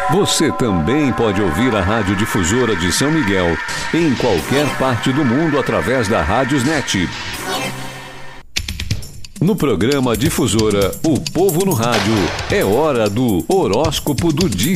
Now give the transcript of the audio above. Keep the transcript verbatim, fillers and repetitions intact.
Você também pode ouvir a Rádio Difusora de São Miguel em qualquer parte do mundo através da Rádiosnet. No programa Difusora, O Povo no Rádio, é hora do Horóscopo do Dia.